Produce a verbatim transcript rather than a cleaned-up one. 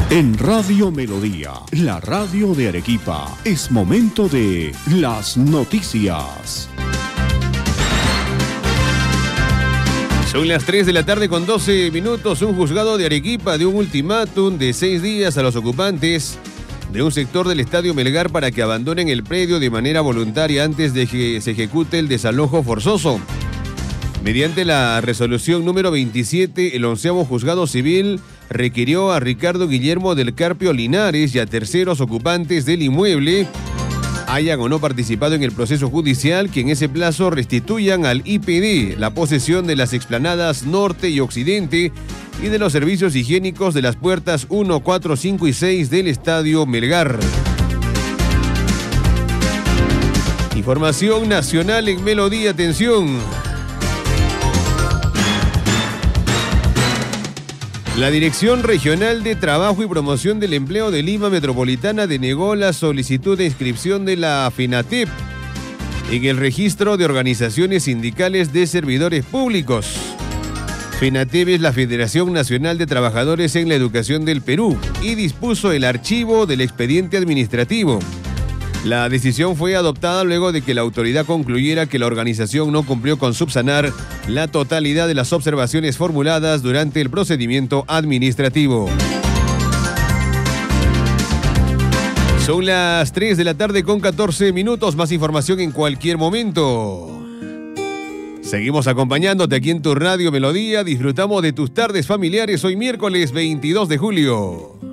En Radio Melodía, la radio de Arequipa, es momento de las noticias. Son las tres de la tarde con doce minutos. Un juzgado de Arequipa dio un ultimátum de seis días a los ocupantes de un sector del Estadio Melgar para que abandonen el predio de manera voluntaria antes de que se ejecute el desalojo forzoso. Mediante la resolución número veintisiete, el onceavo juzgado civil requirió a Ricardo Guillermo del Carpio Linares y a terceros ocupantes del inmueble, hayan o no participado en el proceso judicial, que en ese plazo restituyan al I P D la posesión de las explanadas norte y occidente y de los servicios higiénicos de las puertas uno, cuatro, cinco y seis del Estadio Melgar. Información nacional en Melodía, atención. La Dirección Regional de Trabajo y Promoción del Empleo de Lima Metropolitana denegó la solicitud de inscripción de la FENATEP en el registro de organizaciones sindicales de servidores públicos. FENATEP es la Federación Nacional de Trabajadores en la Educación del Perú y dispuso el archivo del expediente administrativo. La decisión fue adoptada luego de que la autoridad concluyera que la organización no cumplió con subsanar la totalidad de las observaciones formuladas durante el procedimiento administrativo. Son las tres de la tarde con catorce minutos. Más información en cualquier momento. Seguimos acompañándote aquí en tu Radio Melodía. Disfrutamos de tus tardes familiares hoy miércoles veintidós de julio.